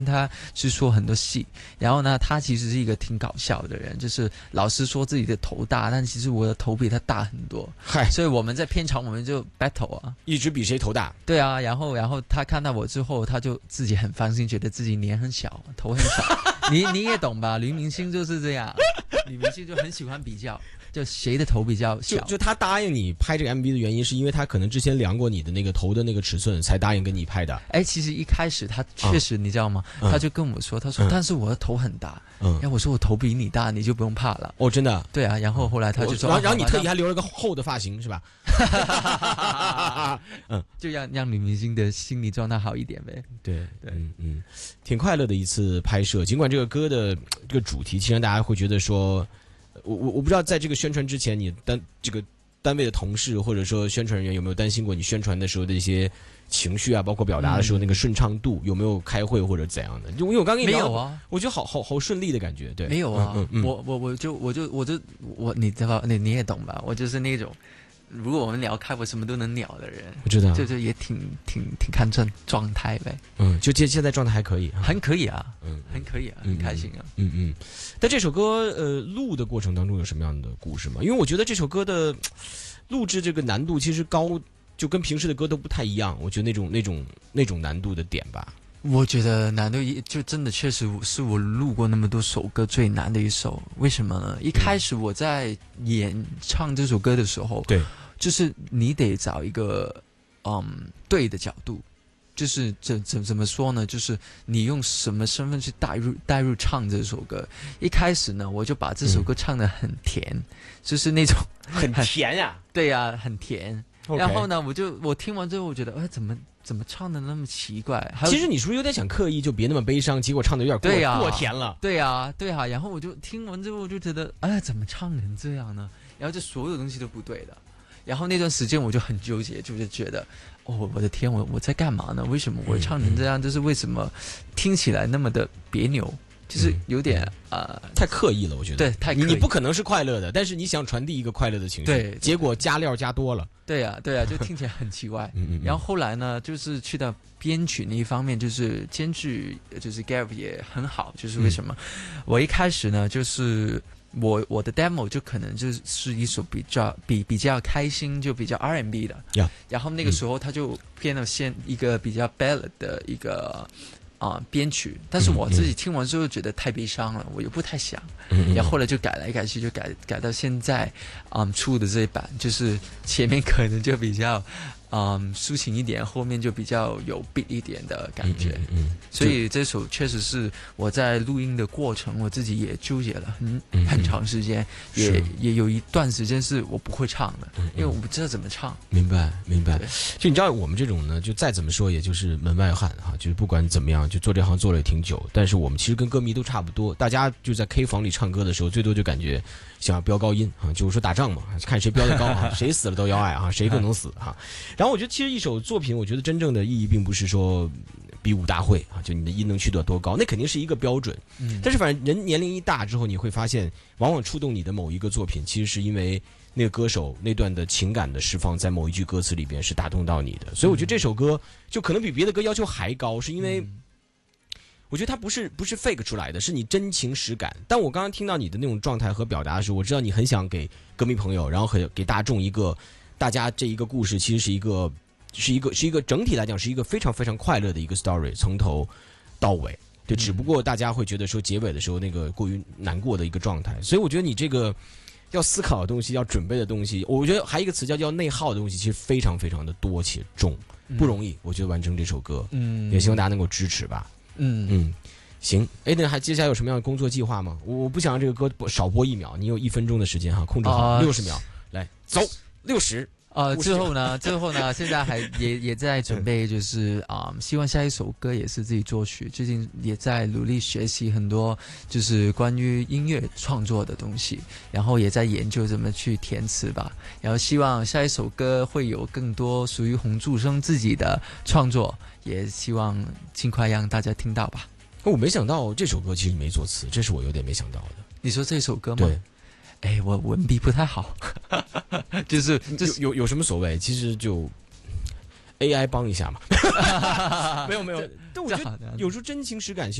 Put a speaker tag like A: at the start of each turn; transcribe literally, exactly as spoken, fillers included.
A: 他是说很多戏，然后呢，他其实是一个挺搞笑的人，就是老是说自己的头大，但其实我的头比他大很多。
B: 嗨，
A: 所以我们在片场我们就 battle 啊，
B: 一直比谁头大。
A: 对啊，然后然后他看到我之后，他就自己很放心，觉得自己脸很小，头很小。你你也懂吧？女明星就是这样，女明星就很喜欢比较。就谁的头比较小，
B: 就就他答应你拍这个 M V 的原因，是因为他可能之前量过你的那个头的那个尺寸，才答应跟你拍的。
A: 哎，其实一开始他确实，嗯、你知道吗？他就跟我说，他说，嗯、但是我的头很大。嗯，然后我说我头比你大，你就不用怕了。
B: 哦，真的？
A: 对啊。然后后来他就说，
B: 然后然后你特意还留了个厚的发型，是吧？
A: 嗯，就让让女明星的心理状态好一点呗。
B: 对对，嗯嗯，挺快乐的一次拍摄。尽管这个歌的这个主题，其实让大家会觉得说。我我我不知道，在这个宣传之前，你单这个单位的同事或者说宣传人员有没有担心过你宣传的时候的一些情绪啊，包括表达的时候那个顺畅度，嗯、有没有开会或者怎样的？因为我刚跟你聊，
A: 没有啊，
B: 我觉得好好好顺利的感觉，对，
A: 没有啊，
B: 嗯嗯、
A: 我我我就我就我就我你知道你你也懂吧？我就是那种。如果我们聊开，我什么都能聊的人，
B: 我知道，
A: 就就也挺挺挺看状状态呗。
B: 嗯，就现现在状态还可以，
A: 很可以啊，嗯，很可以啊，很开心啊。
B: 嗯嗯。但这首歌呃录的过程当中有什么样的故事吗？因为我觉得这首歌的录制这个难度其实高，就跟平时的歌都不太一样。我觉得那种那种那种难度的点吧。
A: 我觉得难度就真的确实是我录过那么多首歌最难的一首。为什么呢？一开始我在演唱这首歌的时候，
B: 对。
A: 就是你得找一个嗯对的角度，就是怎怎怎么说呢？就是你用什么身份去带入带入唱这首歌。一开始呢，我就把这首歌唱得很甜，嗯、就是那种
B: 很甜呀、啊，
A: 对呀、啊，很甜。
B: Okay.
A: 然后呢，我就我听完之后，我觉得哎，怎么怎么唱的那么奇怪？
B: 其实你是不是有点想刻意就别那么悲伤？结果唱的有点过、
A: 啊、
B: 过甜了。
A: 对呀、啊，对啊。然后我就听完之后，我就觉得哎，怎么唱成这样呢？然后这所有东西都不对的。然后那段时间我就很纠结，就是觉得，哦，我的天，我我在干嘛呢？为什么我唱成这样？就是为什么听起来那么的别扭？就是有点啊、呃，
B: 太刻意了，我觉得。
A: 对，太刻意。
B: 你不可能是快乐的，但是你想传递一个快乐的情绪，
A: 对，
B: 结果加料加多了。
A: 对呀、啊，对呀、啊，就听起来很奇怪。嗯嗯。然后后来呢，就是去到编曲那一方面，就是监制就是 Gav 也很好，就是为什么？嗯、我一开始呢，就是。我我的 demo 就可能就是一首比较比比较开心，就比较 R and B 的，
B: yeah,
A: 然后那个时候他就变了现一个比较 ballad 的一个啊、呃、编曲，但是我自己听完之后觉得太悲伤了，我又不太想，嗯、然后后来就改来改去，就改改到现在啊、嗯、出的这一版，就是前面可能就比较。嗯，抒情一点，后面就比较有 beat 一点的感觉。嗯，嗯嗯所以这首确实是我在录音的过程，我自己也纠结了很、嗯、很长时间，也也有一段时间是我不会唱的，嗯嗯因为我不知道怎么唱。
B: 明白，明白。就你知道我们这种呢，就再怎么说，也就是门外汉哈，就是不管怎么样，就做这行做了也挺久，但是我们其实跟歌迷都差不多，大家就在 K 房里唱歌的时候，最多就感觉想要飙高音啊，就是说打仗嘛，看谁飙得高啊，谁死了都要爱啊，谁更能死哈。然后我觉得，其实一首作品，我觉得真正的意义并不是说比武大会啊，就你的音能去到多高，那肯定是一个标准。嗯，但是反正人年龄一大之后，你会发现，往往触动你的某一个作品，其实是因为那个歌手那段的情感的释放，在某一句歌词里边是打动到你的。所以我觉得这首歌就可能比别的歌要求还高，是因为我觉得它不是不是 fake 出来的，是你真情实感。但我刚刚听到你的那种状态和表达的时候，我知道你很想给歌迷朋友，然后很给大众一个。大家这一个故事其实是一个，是一个，是一个整体来讲是一个非常非常快乐的一个 story， 从头到尾。对，只不过大家会觉得说结尾的时候那个过于难过的一个状态。所以我觉得你这个要思考的东西，要准备的东西，我觉得还有一个词叫叫内耗的东西，其实非常非常的多且重，不容易。我觉得完成这首歌，嗯，也希望大家能够支持吧。嗯嗯，行。哎，那还接下来有什么样的工作计划吗？我不想让这个歌少播一秒，你有一分钟的时间哈，控制好六十秒，来走。六十，
A: 呃，之后呢，之后呢，现在还也也在准备，就是啊、嗯，希望下一首歌也是自己作曲。最近也在努力学习很多，就是关于音乐创作的东西，然后也在研究怎么去填词吧。然后希望下一首歌会有更多属于洪祝生自己的创作，也希望尽快让大家听到吧。
B: 我没想到这首歌其实没作词，这是我有点没想到的。
A: 你说这首歌吗？
B: 对。
A: 哎，我文笔不太好，就是就是
B: 有有有什么所谓？其实就 A I 帮一下嘛？没有没有，但我觉得有时候真情实感。